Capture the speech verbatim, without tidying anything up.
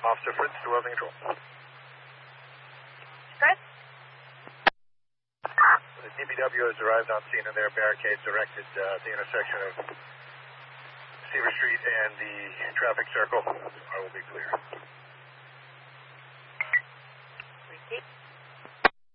Officer Fritz to Welding Control. Fritz? The D B W has arrived on scene and their barricades erected uh, at the intersection of Seaver Street and the traffic circle. I will be clear.